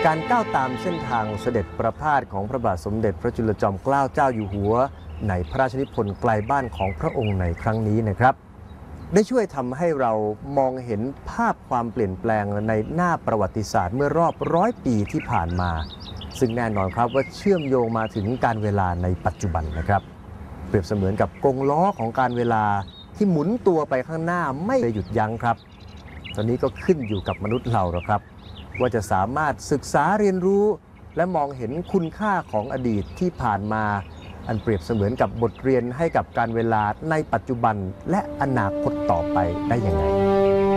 การก้าวตามเส้นทางเสด็จประพาสของพระบาทสมเด็จพระจุลจอมเกล้าเจ้าอยู่หัวในพระราชนิพนธ์ไกลบ้านของพระองค์ในครั้งนี้นะครับได้ช่วยทำให้เรามองเห็นภาพความเปลี่ยนแปลงในหน้าประวัติศาสตร์เมื่อรอบ100 ปีที่ผ่านมาซึ่งแน่นอนครับว่าเชื่อมโยงมาถึงการเวลาในปัจจุบันนะครับเปรียบเสมือนกับกงล้อของการเวลาที่หมุนตัวไปข้างหน้าไม่ได้หยุดยั้งครับตอนนี้ก็ขึ้นอยู่กับมนุษย์เราครับว่าจะสามารถศึกษาเรียนรู้และมองเห็นคุณค่าของอดีตที่ผ่านมาอันเปรียบเสมือนกับบทเรียนให้กับการเวลาในปัจจุบันและอนาคตต่อไปได้ยังไง